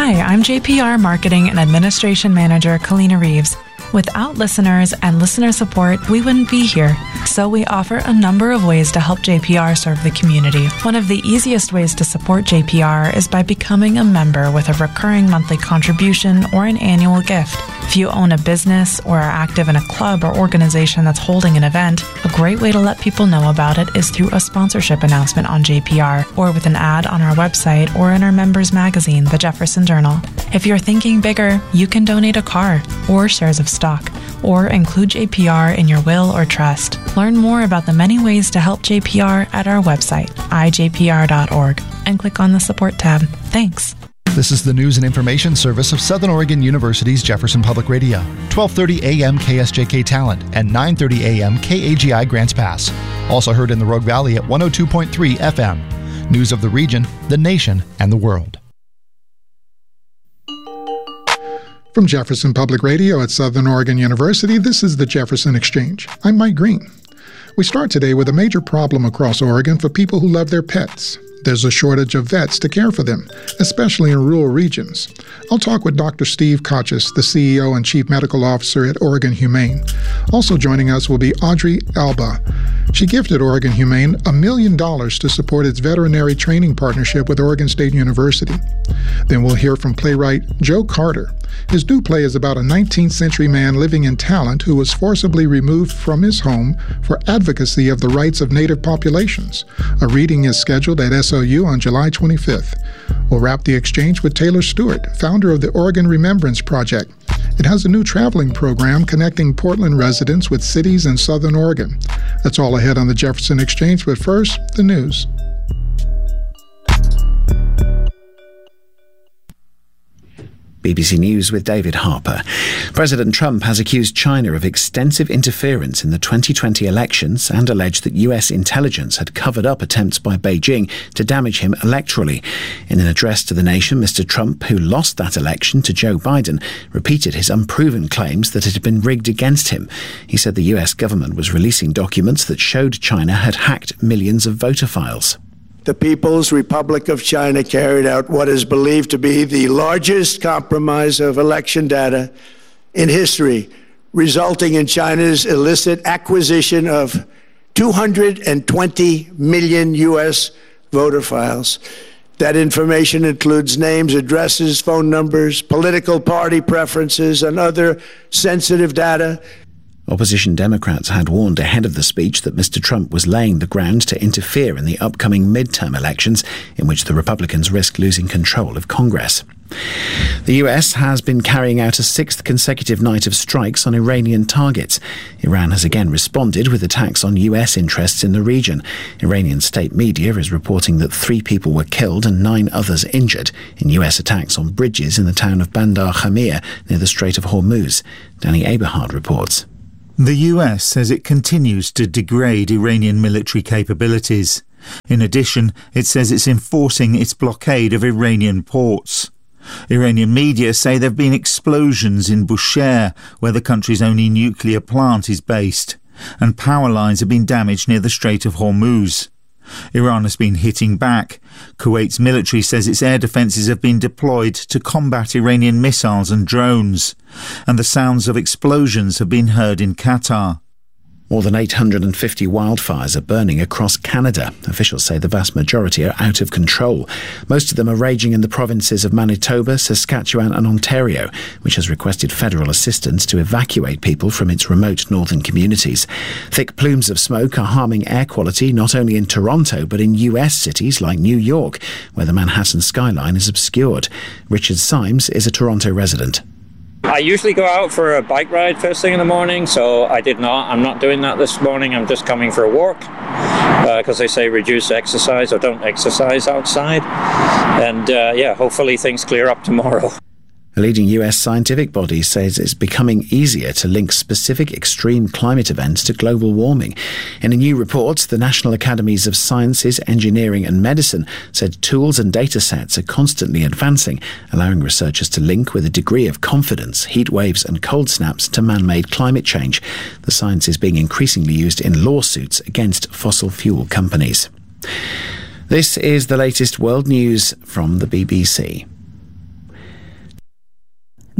Hi, I'm JPR Marketing and Administration Manager Kalina Reeves. Without listeners and listener support, we wouldn't be here. So we offer a number of ways to help JPR serve the community. One of the easiest ways to support JPR is by becoming a member with a recurring monthly contribution or an annual gift. If you own a business or are active in a club or organization that's holding an event, a great way to let people know about it is through a sponsorship announcement on JPR or with an ad on our website or in our members magazine, the Jefferson Journal. If you're thinking bigger, you can donate a car or shares of stock or include JPR in your will or trust. Learn more about the many ways to help JPR at our website, ijpr.org, and click on the support tab. Thanks. This is the news and information service of Southern Oregon University's Jefferson Public Radio. 1230 AM KSJK Talent and 930 AM KAGI Grants Pass. Also heard in the Rogue Valley at 102.3 FM. News of the region, the nation, and the world. From Jefferson Public Radio at Southern Oregon University, this is the Jefferson Exchange. I'm Mike Green. We start today with a major problem across Oregon for people who love their pets. There's a shortage of vets to care for them, especially in rural regions. I'll talk with Dr. Steve Kochis, the CEO and Chief Medical Officer at Oregon Humane. Also joining us will be Audrey Alba. She gifted Oregon Humane $1 million to support its veterinary training partnership with Oregon State University. Then we'll hear from playwright Joe Carter. His new play is about a 19th century man living in Talent who was forcibly removed from his home for advocacy of the rights of native populations. A reading is scheduled at SOU on July 25th. We'll wrap the exchange with Taylor Stewart, founder of the Oregon Remembrance Project. It has a new traveling program connecting Portland residents with cities in Southern Oregon. That's all ahead on the Jefferson Exchange, but first, the news. BBC News with David Harper. President Trump has accused China of extensive interference in the 2020 elections and alleged that US intelligence had covered up attempts by Beijing to damage him electorally. In an address to the nation, Mr. Trump, who lost that election to Joe Biden, repeated his unproven claims that it had been rigged against him. He said the US government was releasing documents that showed China had hacked millions of voter files. The People's Republic of China carried out what is believed to be the largest compromise of election data in history, resulting in China's illicit acquisition of 220 million U.S. voter files. That information includes names, addresses, phone numbers, political party preferences, and other sensitive data. Opposition Democrats had warned ahead of the speech that Mr. Trump was laying the ground to interfere in the upcoming midterm elections, in which the Republicans risk losing control of Congress. The US has been carrying out a sixth consecutive night of strikes on Iranian targets. Iran has again responded with attacks on US interests in the region. Iranian state media is reporting that 3 people were killed and 9 others injured in US attacks on bridges in the town of Bandar Khamir near the Strait of Hormuz. Danny Aberhard reports. The US says it continues to degrade Iranian military capabilities. In addition, it says it's enforcing its blockade of Iranian ports. Iranian media say there have been explosions in Bushehr, where the country's only nuclear plant is based, and power lines have been damaged near the Strait of Hormuz. Iran has been hitting back. Kuwait's military says its air defences have been deployed to combat Iranian missiles and drones. And the sounds of explosions have been heard in Qatar. More than 850 wildfires are burning across Canada. Officials say the vast majority are out of control. Most of them are raging in the provinces of Manitoba, Saskatchewan and Ontario, which has requested federal assistance to evacuate people from its remote northern communities. Thick plumes of smoke are harming air quality not only in Toronto but in US cities like New York, where the Manhattan skyline is obscured. Richard Symes is a Toronto resident. I usually go out for a bike ride first thing in the morning, so I did not. I'm not doing that this morning. I'm just coming for a walk because they say reduce exercise or don't exercise outside. And hopefully things clear up tomorrow. A leading US scientific body says it's becoming easier to link specific extreme climate events to global warming. In a new report, the National Academies of Sciences, Engineering and Medicine said tools and data sets are constantly advancing, allowing researchers to link with a degree of confidence heat waves and cold snaps to man-made climate change. The science is being increasingly used in lawsuits against fossil fuel companies. This is the latest world news from the BBC.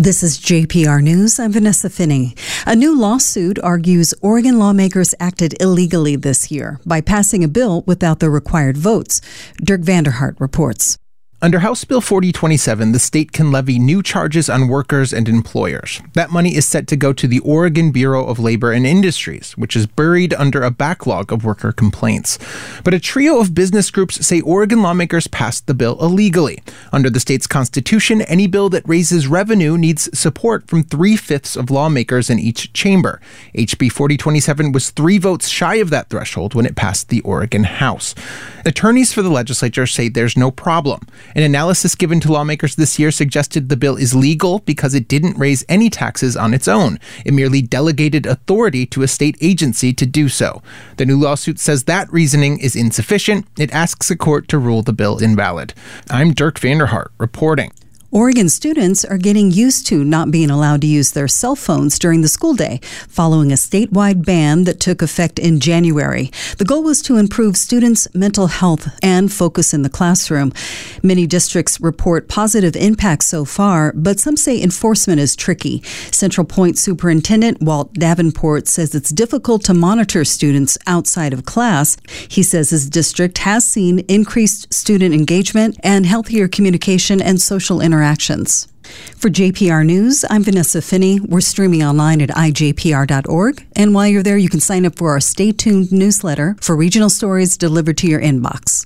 This is JPR News. I'm Vanessa Finney. A new lawsuit argues Oregon lawmakers acted illegally this year by passing a bill without the required votes. Dirk Vanderhart reports. Under House Bill 4027, the state can levy new charges on workers and employers. That money is set to go to the Oregon Bureau of Labor and Industries, which is buried under a backlog of worker complaints. But a trio of business groups say Oregon lawmakers passed the bill illegally. Under the state's constitution, any bill that raises revenue needs support from 3/5 of lawmakers in each chamber. HB 4027 was 3 votes shy of that threshold when it passed the Oregon House. Attorneys for the legislature say there's no problem. An analysis given to lawmakers this year suggested the bill is legal because it didn't raise any taxes on its own. It merely delegated authority to a state agency to do so. The new lawsuit says that reasoning is insufficient. It asks a court to rule the bill invalid. I'm Dirk Vanderhart reporting. Oregon students are getting used to not being allowed to use their cell phones during the school day, following a statewide ban that took effect in January. The goal was to improve students' mental health and focus in the classroom. Many districts report positive impacts so far, but some say enforcement is tricky. Central Point Superintendent Walt Davenport says it's difficult to monitor students outside of class. He says his district has seen increased student engagement and healthier communication and social interactions. For JPR News, I'm Vanessa Finney. We're streaming online at ijpr.org. And while you're there, you can sign up for our Stay Tuned newsletter for regional stories delivered to your inbox.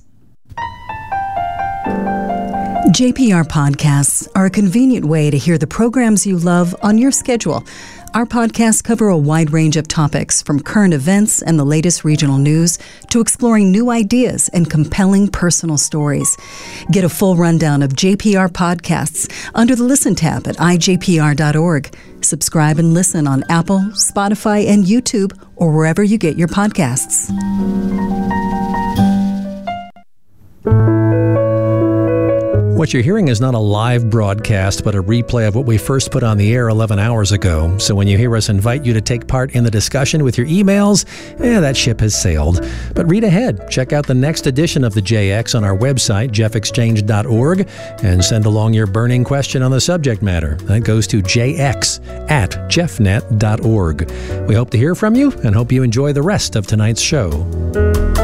JPR podcasts are a convenient way to hear the programs you love on your schedule. Our podcasts cover a wide range of topics, from current events and the latest regional news to exploring new ideas and compelling personal stories. Get a full rundown of JPR podcasts under the Listen tab at ijpr.org. Subscribe and listen on Apple, Spotify, and YouTube, or wherever you get your podcasts. What you're hearing is not a live broadcast, but a replay of what we first put on the air 11 hours ago. So when you hear us invite you to take part in the discussion with your emails, that ship has sailed. But read ahead. Check out the next edition of the JX on our website, jeffexchange.org, and send along your burning question on the subject matter. That goes to jx@jeffnet.org. We hope to hear from you and hope you enjoy the rest of tonight's show.